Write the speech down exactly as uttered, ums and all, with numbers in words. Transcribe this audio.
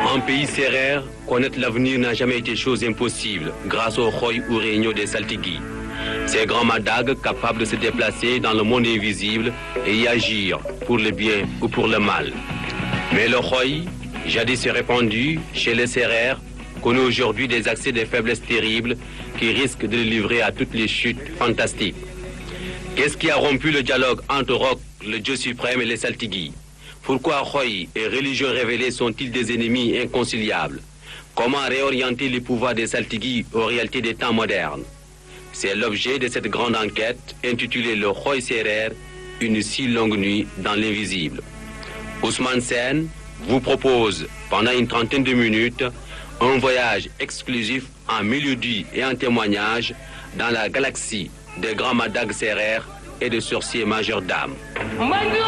En pays sérère, connaître l'avenir n'a jamais été chose impossible grâce au Khoy ou Réunion des Saltigui. Ces grands madagues capables de se déplacer dans le monde invisible et y agir pour le bien ou pour le mal. Mais le Khoy, jadis répandu chez les Sérères, connaît aujourd'hui des accès de faiblesse terribles qui risquent de le livrer à toutes les chutes fantastiques. Qu'est-ce qui a rompu le dialogue entre Roc, le dieu suprême, et les Saltigui? Pourquoi Khoy et religieux révélés sont-ils des ennemis inconciliables? Comment réorienter les pouvoirs des Saltigui aux réalités des temps modernes? C'est l'objet de cette grande enquête intitulée Le Khoy Sérère, une si longue nuit dans l'invisible. Ousmane Sène vous propose pendant une trentaine de minutes un voyage exclusif en mélodie et en témoignage dans la galaxie des grands madagues sérères et de sorciers majeurs d'âme.